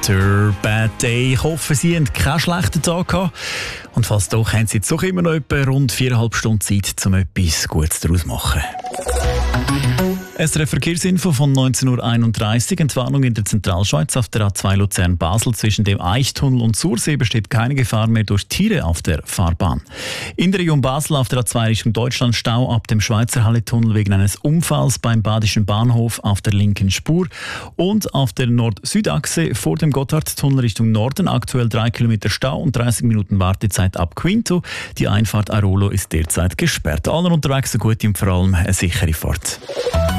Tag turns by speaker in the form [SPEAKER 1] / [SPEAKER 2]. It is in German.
[SPEAKER 1] Carter, Bad Day. Ich hoffe, Sie haben keinen schlechten Tag gehabt. Und falls doch, haben Sie jetzt doch immer noch etwa rund 4,5 Stunden Zeit, um etwas Gutes daraus zu machen. SRF Verkehrsinfo von 19.31 Uhr. Entwarnung in der Zentralschweiz auf der A2 Luzern-Basel. Zwischen dem Eichtunnel und Sursee besteht keine Gefahr mehr durch Tiere auf der Fahrbahn. In der Region Basel auf der A2 Richtung Deutschland Stau ab dem Schweizer Halle-Tunnel wegen eines Unfalls beim Badischen Bahnhof auf der linken Spur. Und auf der Nord-Süd-Achse vor dem Gotthardtunnel Richtung Norden aktuell 3 Kilometer Stau und 30 Minuten Wartezeit ab Quinto. Die Einfahrt Arolo ist derzeit gesperrt. Allen unterwegs eine gute und vor allem eine sichere Fahrt.